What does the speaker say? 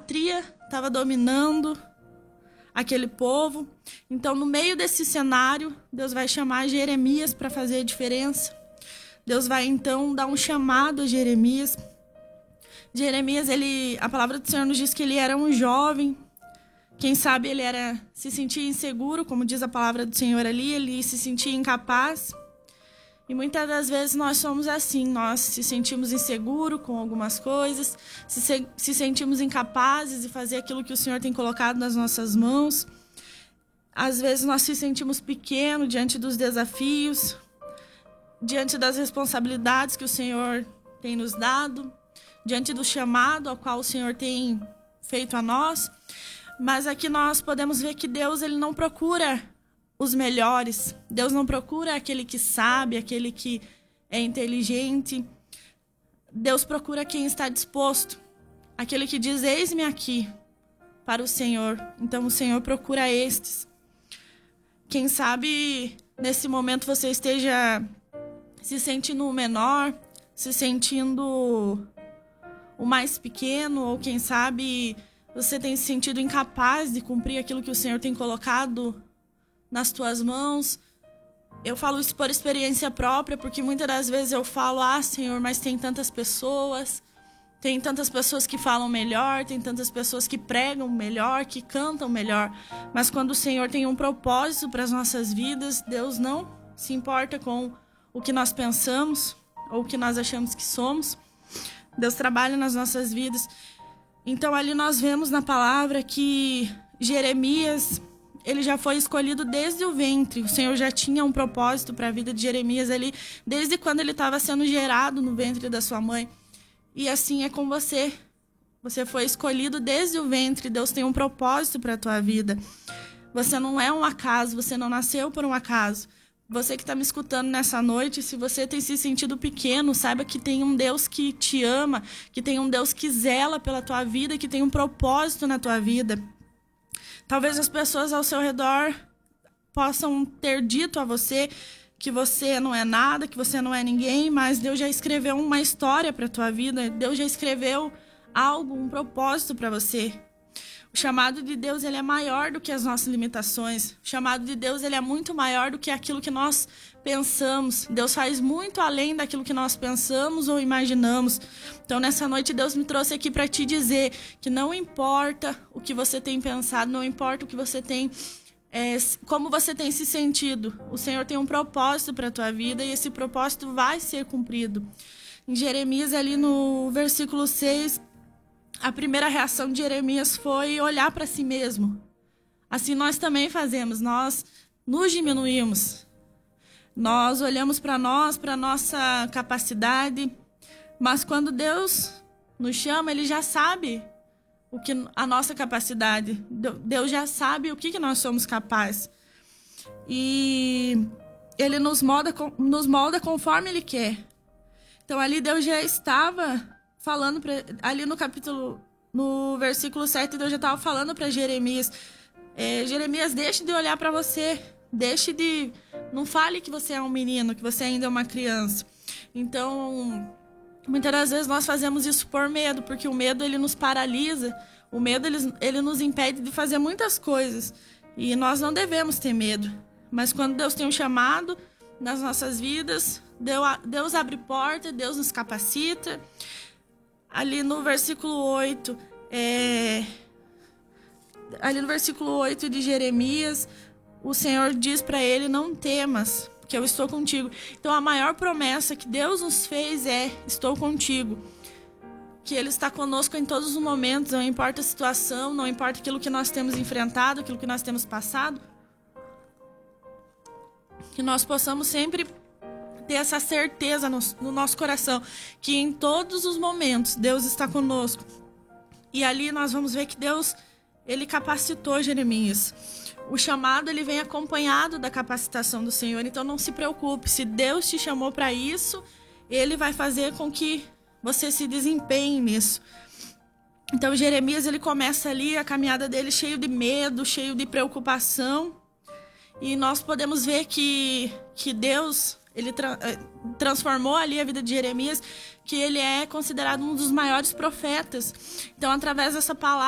idolatria estava dominando aquele povo. Então, no meio desse cenário, Deus vai chamar Jeremias para fazer a diferença. Deus vai, então, dar um chamado a Jeremias. Jeremias, a palavra do Senhor nos diz que ele era um jovem. Quem sabe ele se sentia inseguro, como diz a palavra do Senhor ali, ele se sentia incapaz. E muitas das vezes nós somos assim, nós se sentimos inseguros com algumas coisas, se sentimos incapazes de fazer aquilo que o Senhor tem colocado nas nossas mãos. Às vezes nós se sentimos pequenos diante dos desafios, diante das responsabilidades que o Senhor tem nos dado, diante do chamado ao qual o Senhor tem feito a nós. Mas aqui nós podemos ver que Deus ele não procura os melhores. Deus não procura aquele que sabe, aquele que é inteligente. Deus procura quem está disposto, aquele que diz, eis-me aqui para o Senhor. Então o Senhor procura estes. Quem sabe nesse momento você esteja se sentindo o menor, se sentindo o mais pequeno, ou quem sabe você tem se sentido incapaz de cumprir aquilo que o Senhor tem colocado nas tuas mãos. Eu falo isso por experiência própria, porque muitas das vezes eu falo, Senhor, mas tem tantas pessoas que falam melhor, tem tantas pessoas que pregam melhor, que cantam melhor. Mas quando o Senhor tem um propósito para as nossas vidas, Deus não se importa com o que nós pensamos ou o que nós achamos que somos. Deus trabalha nas nossas vidas. Então ali nós vemos na palavra que Jeremias, ele já foi escolhido desde o ventre. O Senhor já tinha um propósito para a vida de Jeremias ali, desde quando ele estava sendo gerado no ventre da sua mãe. E assim é com você. Você foi escolhido desde o ventre. Deus tem um propósito para a tua vida. Você não é um acaso, você não nasceu por um acaso. Você que está me escutando nessa noite, se você tem se sentido pequeno, saiba que tem um Deus que te ama, que tem um Deus que zela pela tua vida, que tem um propósito na tua vida. Talvez as pessoas ao seu redor possam ter dito a você que você não é nada, que você não é ninguém, mas Deus já escreveu uma história para a tua vida, Deus já escreveu algo, um propósito para você. O chamado de Deus ele é maior do que as nossas limitações. O chamado de Deus ele é muito maior do que aquilo que nós pensamos. Deus faz muito além daquilo que nós pensamos ou imaginamos. Então, nessa noite, Deus me trouxe aqui para te dizer que não importa o que você tem pensado, não importa o que você tem, como você tem se sentido. O Senhor tem um propósito para a tua vida e esse propósito vai ser cumprido. Em Jeremias, ali no versículo 6... a primeira reação de Jeremias foi olhar para si mesmo. Assim nós também fazemos, nós nos diminuímos. Nós olhamos para nós, para a nossa capacidade, mas quando Deus nos chama, Ele já sabe a nossa capacidade. Deus já sabe o que nós somos capazes. E Ele nos molda conforme Ele quer. Então ali Deus já estava falando ali no versículo 7, Deus já estava falando para Jeremias, Jeremias, deixe de olhar para você, não fale que você é um menino, que você ainda é uma criança. Então, muitas das vezes nós fazemos isso por medo, porque o medo ele nos paralisa, o medo ele nos impede de fazer muitas coisas, e nós não devemos ter medo. Mas quando Deus tem um chamado nas nossas vidas, Deus abre porta, Deus nos capacita. Ali no versículo 8, de Jeremias, o Senhor diz para ele, não temas, que eu estou contigo. Então a maior promessa que Deus nos fez estou contigo. Que Ele está conosco em todos os momentos, não importa a situação, não importa aquilo que nós temos enfrentado, aquilo que nós temos passado. Que nós possamos sempre ter essa certeza no nosso coração, que em todos os momentos Deus está conosco. E ali nós vamos ver que Deus, Ele capacitou Jeremias. O chamado, ele vem acompanhado da capacitação do Senhor. Então não se preocupe, se Deus te chamou para isso, Ele vai fazer com que você se desempenhe nisso. Então Jeremias, ele começa ali a caminhada dele cheio de medo, cheio de preocupação. E nós podemos ver que Deus, Ele transformou ali a vida de Jeremias, que ele é considerado um dos maiores profetas. Então, através dessa palavra,